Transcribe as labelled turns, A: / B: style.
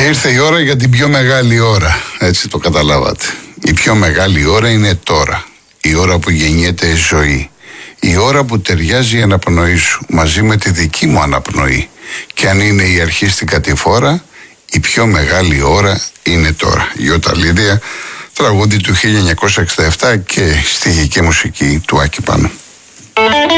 A: ήρθε η ώρα για την πιο μεγάλη ώρα. Έτσι το καταλάβατε. Η πιο μεγάλη ώρα είναι τώρα. Η ώρα που γεννιέται η ζωή. Η ώρα που ταιριάζει η αναπνοή σου μαζί με τη δική μου αναπνοή. Και αν είναι η αρχή στην κατηφόρα, η πιο μεγάλη ώρα είναι τώρα. Γιώτα Λίδια, τραγούδι του 1967 και στιχική μουσική του Άκη Πάνου.